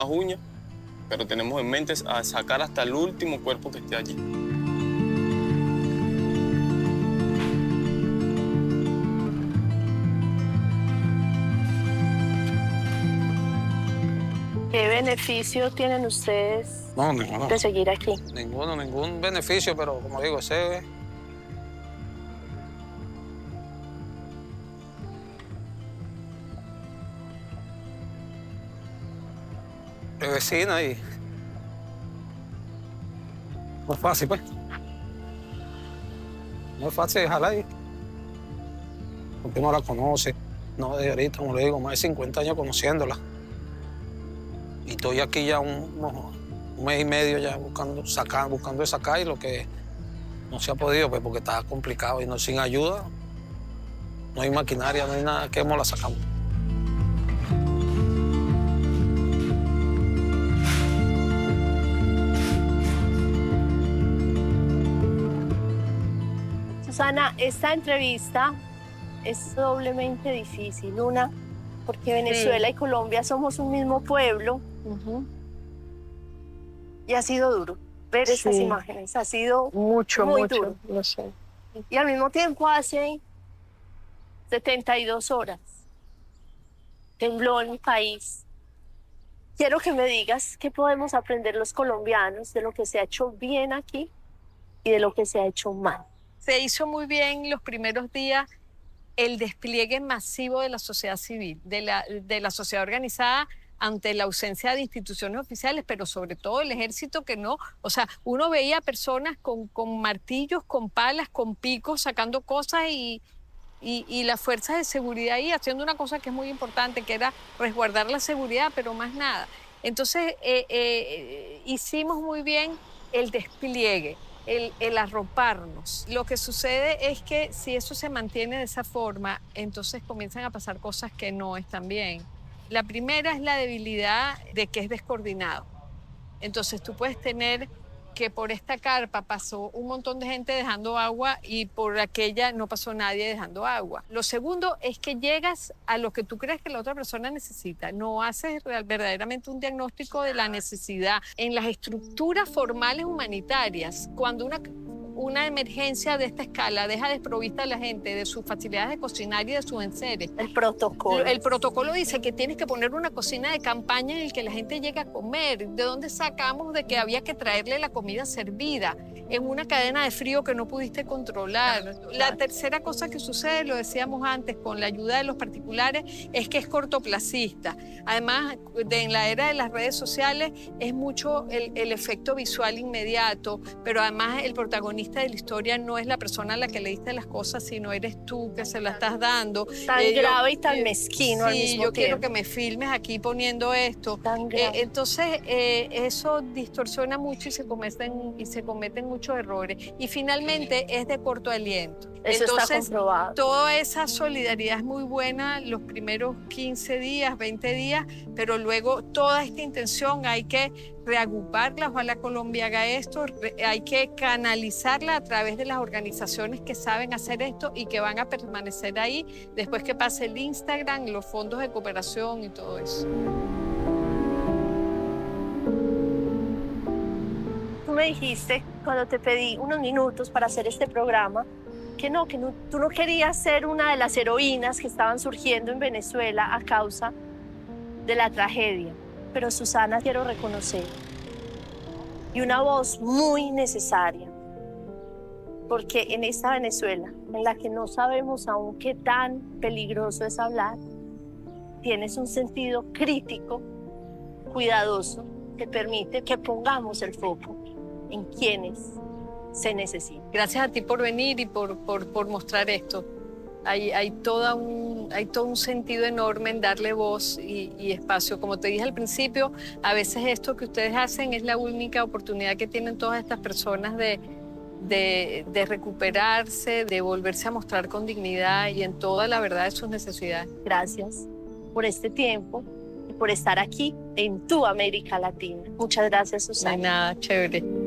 las uñas, pero tenemos en mente a sacar hasta el último cuerpo que esté allí. ¿Qué beneficio tienen ustedes No, ninguno. de seguir aquí? Ningún beneficio, pero como digo, ese es... de vecina y... no es fácil, pues. No es fácil dejarla ahí. Porque uno la conoce. No desde ahorita, como le digo, más de 50 años conociéndola. Y estoy aquí ya un mes y medio ya buscando de sacar y lo que no se ha podido, pues porque está complicado y no, sin ayuda no hay maquinaria, no hay nada, que la sacamos. Susana, esta entrevista es doblemente difícil. Una, porque Venezuela y Colombia somos un mismo pueblo. Y ha sido duro ver esas imágenes, ha sido muy duro. Lo sé. Y al mismo tiempo hace 72 horas tembló en mi país. Quiero que me digas qué podemos aprender los colombianos de lo que se ha hecho bien aquí y de lo que se ha hecho mal. Se hizo muy bien los primeros días el despliegue masivo de la sociedad civil, de la sociedad organizada ante la ausencia de instituciones oficiales, pero sobre todo el ejército que no, o sea, uno veía personas con martillos, con palas, con picos, sacando cosas y las fuerzas de seguridad ahí haciendo una cosa que es muy importante, que era resguardar la seguridad, pero más nada. Entonces, hicimos muy bien el despliegue, el arroparnos. Lo que sucede es que si eso se mantiene de esa forma, entonces comienzan a pasar cosas que no están bien. La primera es la debilidad de que es descoordinado. Entonces tú puedes tener que por esta carpa pasó un montón de gente dejando agua y por aquella no pasó nadie dejando agua. Lo segundo es que llegas a lo que tú crees que la otra persona necesita. No haces verdaderamente un diagnóstico de la necesidad. En las estructuras formales humanitarias, cuando una emergencia de esta escala deja desprovista a la gente de sus facilidades de cocinar y de sus enseres. El protocolo. El protocolo dice que tienes que poner una cocina de campaña en la que la gente llegue a comer. ¿De dónde sacamos de que había que traerle la comida servida en una cadena de frío que no pudiste controlar? La tercera cosa que sucede, lo decíamos antes, con la ayuda de los particulares, es que es cortoplacista. Además, en la era de las redes sociales es mucho el efecto visual inmediato, pero además el protagonista de la historia no es la persona a la que le diste las cosas, sino eres tú que se la estás dando. Tan grave y tan mezquino al mismo tiempo. Sí, yo quiero que me filmes aquí poniendo esto. Tan grave. Entonces, eso distorsiona mucho y se cometen muchos errores. Y finalmente es de corto aliento. Eso entonces, está comprobado. Toda esa solidaridad es muy buena los primeros 15 días, 20 días, pero luego toda esta intención hay que reagruparla. Ojalá Colombia haga esto, hay que canalizarla a través de las organizaciones que saben hacer esto y que van a permanecer ahí después que pase el Instagram, los fondos de cooperación y todo eso. Tú me dijiste, cuando te pedí unos minutos para hacer este programa, que tú no querías ser una de las heroínas que estaban surgiendo en Venezuela a causa de la tragedia. Pero Susana, quiero reconocer, y una voz muy necesaria, porque en esta Venezuela, en la que no sabemos aún qué tan peligroso es hablar, tienes un sentido crítico, cuidadoso, que permite que pongamos el foco en quienes se necesitan. Gracias a ti por venir y por mostrar esto. Hay todo un sentido enorme en darle voz y espacio. Como te dije al principio, a veces esto que ustedes hacen es la única oportunidad que tienen todas estas personas de recuperarse, de volverse a mostrar con dignidad y en toda la verdad de sus necesidades. Gracias por este tiempo y por estar aquí en tu América Latina. Muchas gracias, Susana. No hay nada, chévere.